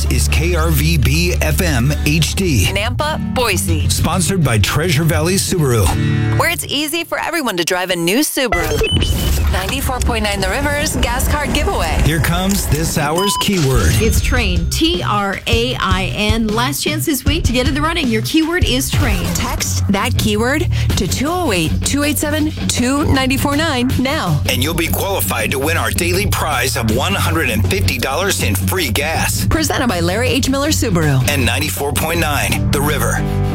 This is KRVB FM HD. Nampa, Boise. Sponsored by Treasure Valley Subaru. Where it's easy for everyone to drive a new Subaru. 94.9 The Rivers Gas Card Giveaway. Here comes this hour's keyword. It's train. Train. Last chance this week to get in the running. Your keyword is train. Text that keyword to 208-287-2949 now. And you'll be qualified to win our daily prize of $150 in free gas. Presented by Larry H. Miller Subaru. And 94.9 The River.